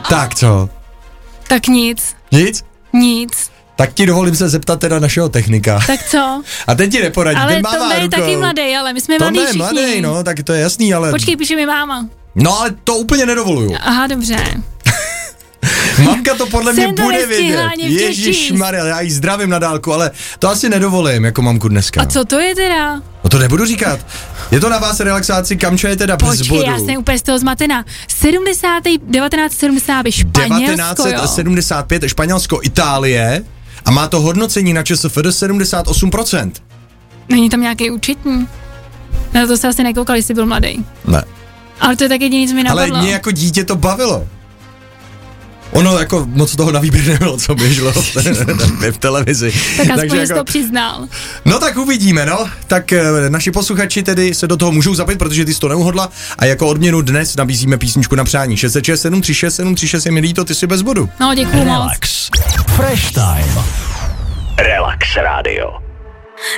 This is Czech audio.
Tak co? Tak nic. Nic? Nic. Tak ti dovolím se zeptat teda našeho technika. Tak co? A ten ti neporadí, Ale ten mává to je rukou. taky mladý, ale my jsme To mladý ne, všichni. mladý, no, tak to je jasný, ale... Počkej, píše mi máma. No, ale to úplně nedovoluju. Aha, dobře. Mamka to podle mě Jsem to bude nestihla vědět. ani Ježišmarja, já jí zdravím na dálku, ale to asi nedovolím jako mamku dneska. A co to je teda? No to nebudu říkat. Je to na vás relaxaci, Kamča je teda bez bodu. Počkej, já jsem úplně z toho zmatená. 1975 Španělsko, 1975 Španělsko, Itálie a má to hodnocení na ČSFD 78%. Není tam nějaký účetní? Na to se asi nekoukal, jsi byl mladý. Ne. Ale to je tak jediný, co mi napadlo. Ale mě jako dítě to bavilo. Ono jako moc toho na výběr nebylo, co běželo v televizi. Tak aspoň jsi jako, to přiznal. No tak uvidíme, no. Tak naši posluchači tedy se do toho můžou zapojit, protože ty jsi to neuhodla a jako odměnu dnes nabízíme písničku na přání. 667 367 366 je mi líto, ty jsi bez bodu. No, děkuju moc. Relax. Fresh Time. Relax Radio.